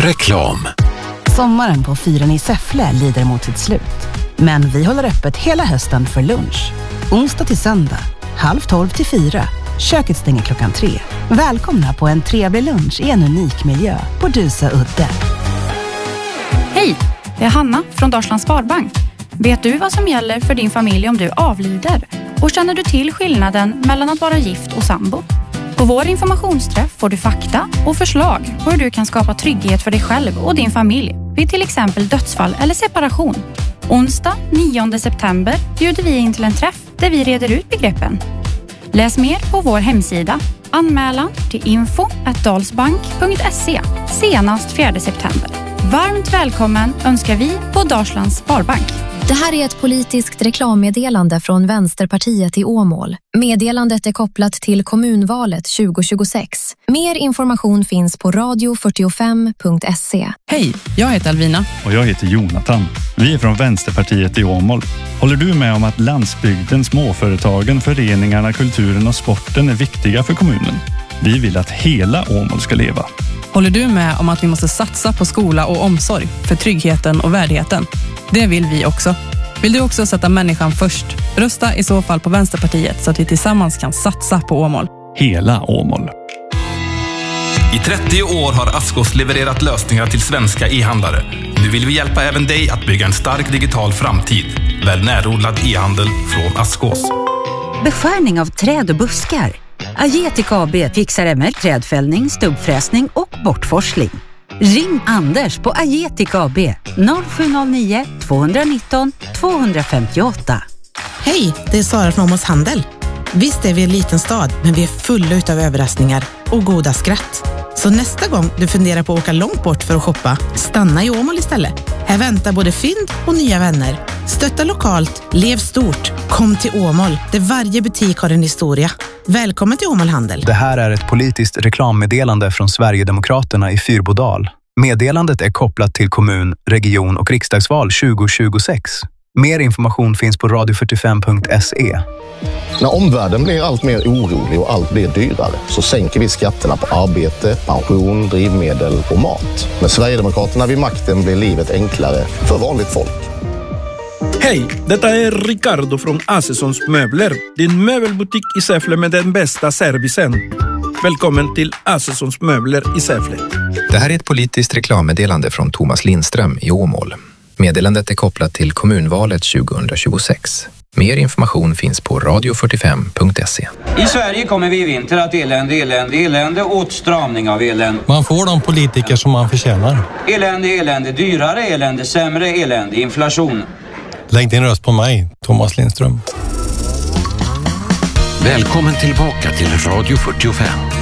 Reklam. Sommaren på Fyren i Säffle lider mot sitt slut. Men vi håller öppet hela hösten för lunch. Onsdag till söndag, 12:30 till 4. Köket stänger klockan 3. Välkomna på en trevlig lunch i en unik miljö på Dusö udde. Hej, det är Hanna från Dalslands Sparbank. Vet du vad som gäller för din familj om du avlider? Och känner du till skillnaden mellan att vara gift och sambo? På vår informationsträff får du fakta och förslag på hur du kan skapa trygghet för dig själv och din familj vid till exempel dödsfall eller separation. Onsdag 9 september bjuder vi in till en träff där vi reder ut begreppen. Läs mer på vår hemsida. Anmälan till info@dalsbank.se senast 4 september. Varmt välkommen önskar vi på Dalslands Sparbank. Det här är ett politiskt reklammeddelande från Vänsterpartiet i Åmål. Meddelandet är kopplat till kommunvalet 2026. Mer information finns på radio45.se. Hej, jag heter Alvina. Och jag heter Jonathan. Vi är från Vänsterpartiet i Åmål. Håller du med om att landsbygden, småföretagen, föreningarna, kulturen och sporten är viktiga för kommunen? Vi vill att hela Åmål ska leva. Håller du med om att vi måste satsa på skola och omsorg för tryggheten och värdigheten? Det vill vi också. Vill du också sätta människan först? Rösta i så fall på Vänsterpartiet så att vi tillsammans kan satsa på Åmål. Hela Åmål. I 30 år har Askås levererat lösningar till svenska e-handlare. Nu vill vi hjälpa även dig att bygga en stark digital framtid. Välj närodlad e-handel från Askås. Beskärning av träd och buskar. Agetic AB fixar även trädfällning, stubbfräsning och bortforsling. Ring Anders på Agetic AB 0709 219 258. Hej, det är Sara från Åmåls Handel. Visst är vi en liten stad, men vi är fulla utav överraskningar och goda skratt. Så nästa gång du funderar på att åka långt bort för att shoppa, stanna i Åmål istället. Här väntar både fynd och nya vänner. Stötta lokalt, lev stort. Kom till Åmål, där varje butik har en historia. Välkommen till Åmål Handel. Det här är ett politiskt reklammeddelande från Sverigedemokraterna i Fyrbodal. Meddelandet är kopplat till kommun-, region- och riksdagsval 2026. Mer information finns på radio45.se. När omvärlden blir allt mer orolig och allt blir dyrare så sänker vi skatterna på arbete, pension, drivmedel och mat. Med Sverigedemokraterna vid makten blir livet enklare för vanligt folk. Hej, detta är Ricardo från Assessons Möbler. Din möbelbutik i Säffle med den bästa servicen. Välkommen till Assessons Möbler i Säffle. Det här är ett politiskt reklammeddelande från Thomas Lindström i Åmål. Meddelandet är kopplat till kommunvalet 2026. Mer information finns på radio45.se. I Sverige kommer vi i vinter att elände, åtstramning av elände. Man får de politiker som man förtjänar. Elände, dyrare, elände, sämre, elände, inflation. Lägg din röst på mig, Thomas Lindström. Välkommen tillbaka till Radio 45.